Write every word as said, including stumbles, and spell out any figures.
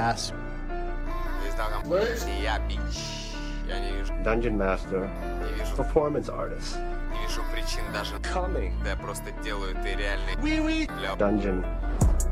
ass. Dungeon Master. Performance artist. Не вижу причин даже. Coming. Да я просто делаю ты реальный. Dungeon.